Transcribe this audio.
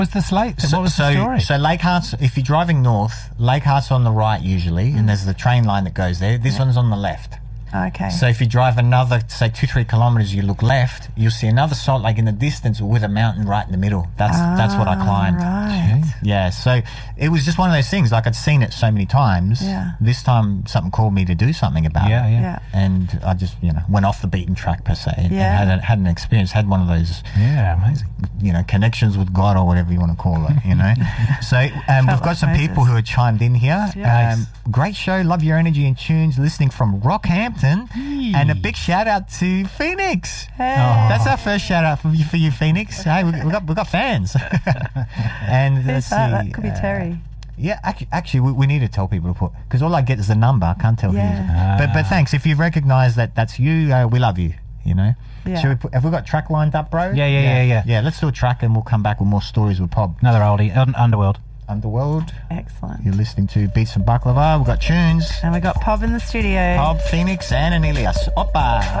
What was the story? So Lakeheart's, if you're driving north, Lakeheart's on the right usually, and there's the train line that goes there. This one's on the left. Okay. So if you drive another, say 2-3 kilometres, you look left, you'll see another Salt Lake in the distance with a mountain right in the middle. That's what I climbed. Right. Yeah, so it was just one of those things. Like I'd seen it so many times. Yeah. This time something called me to do something about it. Yeah. And I just, went off the beaten track per se, and Yeah. had an experience, had one of those, amazing. Connections with God or whatever you want to call it, So we've got some people who have chimed in here. Yes. Great show, love your energy and tunes, listening from Rockhampton. And a big shout out to Phoenix. Hey. That's our first shout out for you, Phoenix. Hey, we got fans. And Who's let's see. that could be Terry. Yeah, actually, we need to tell people to put, because all I get is the number. I can't tell who. But thanks. If you recognise that that's you, we love you. Yeah. Have we got track lined up, bro? Yeah. Yeah, let's do a track and we'll come back with more stories with Pob. Another oldie, Underworld. Excellent. You're listening to Beats and Baklava. We've got tunes. And we got Pob in the studio. Pob, Phoenix, and Anelias. Oppa.